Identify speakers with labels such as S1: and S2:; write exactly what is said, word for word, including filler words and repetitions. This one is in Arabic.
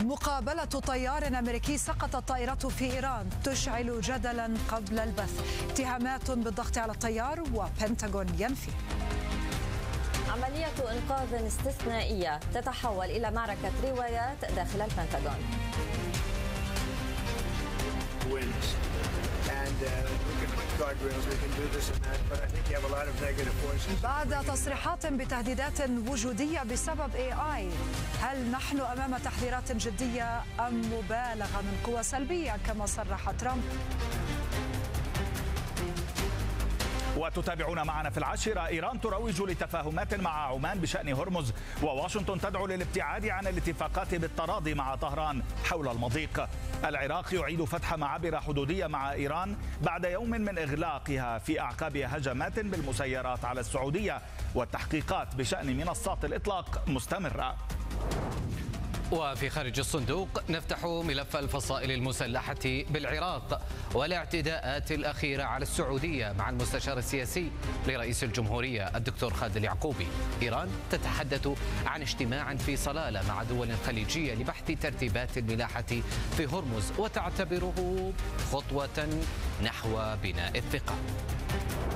S1: مقابلة طيار أمريكي سقطت طائرته في إيران تشعل جدلا قبل البث. اتهامات بالضغط على الطيار وبنتاغون ينفي.
S2: عملية إنقاذ استثنائية تتحول إلى معركة روايات داخل البنتاغون.
S1: بعد تصريحات بتهديدات وجودية بسبب إيه آي، هل نحن أمام تحذيرات جدية أم مبالغة من قوى سلبية كما صرح ترامب؟
S3: وتتابعون معنا في العاشرة. إيران تروج لتفاهمات مع عمان بشأن هرمز، وواشنطن تدعو للابتعاد عن الاتفاقات بالتراضي مع طهران حول المضيق. العراق يعيد فتح معابر حدودية مع إيران بعد يوم من إغلاقها في أعقاب هجمات بالمسيرات على السعودية، والتحقيقات بشأن منصات الإطلاق مستمرة.
S4: وفي خارج الصندوق نفتح ملف الفصائل المسلحة بالعراق والاعتداءات الأخيرة على السعودية مع المستشار السياسي لرئيس الجمهورية الدكتور خالد اليعقوبي. إيران تتحدث عن اجتماع في صلالة مع دول خليجية لبحث ترتيبات الملاحة في هرمز، وتعتبره خطوة نحو بناء الثقة.